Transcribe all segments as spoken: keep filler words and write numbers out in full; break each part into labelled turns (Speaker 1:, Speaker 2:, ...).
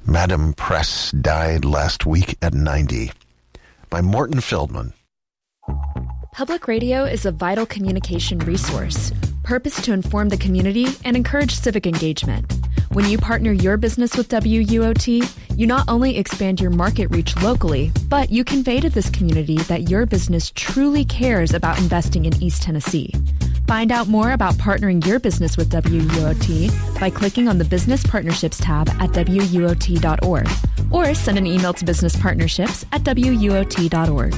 Speaker 1: Madame Press died last week at ninety. By Morton Feldman.
Speaker 2: Public radio is a vital communication resource, purposed to inform the community and encourage civic engagement. When you partner your business with W U O T, you not only expand your market reach locally, but you convey to this community that your business truly cares about investing in East Tennessee. Find out more about partnering your business with W U O T by clicking on the Business Partnerships tab at W U O T dot org or send an email to businesspartnerships at W U O T dot org.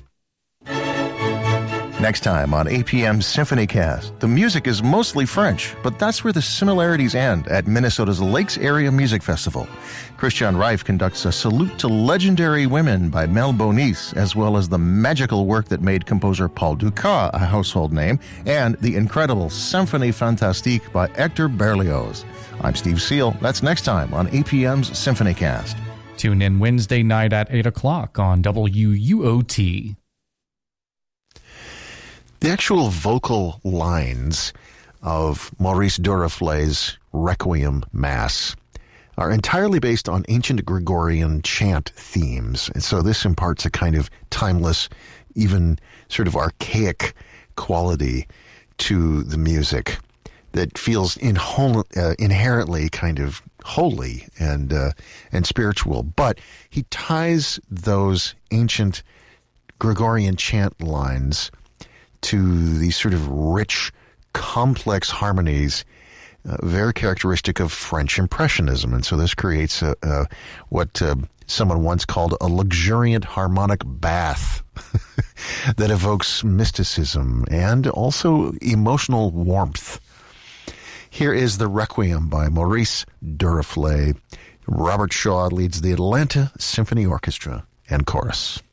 Speaker 3: Next time on A P M's SymphonyCast, the music is mostly French, but that's where the similarities end at Minnesota's Lakes Area Music Festival. Christian Reif conducts a salute to legendary women by Mel Bonis, as well as the magical work that made composer Paul Dukas a household name, and the incredible Symphonie Fantastique by Hector Berlioz. I'm Steve Seal. That's next time on A P M's SymphonyCast.
Speaker 4: Tune in Wednesday night at eight o'clock on W U O T.
Speaker 1: The actual vocal lines of Maurice Duruflé's Requiem Mass are entirely based on ancient Gregorian chant themes. And so this imparts a kind of timeless, even sort of archaic quality to the music that feels inho- uh, inherently kind of holy and uh, and spiritual. But he ties those ancient Gregorian chant lines to these sort of rich, complex harmonies, uh, very characteristic of French Impressionism. And so this creates a, a, what uh, someone once called a luxuriant harmonic bath that evokes mysticism and also emotional warmth. Here is the Requiem by Maurice Duruflé. Robert Shaw leads the Atlanta Symphony Orchestra and Chorus.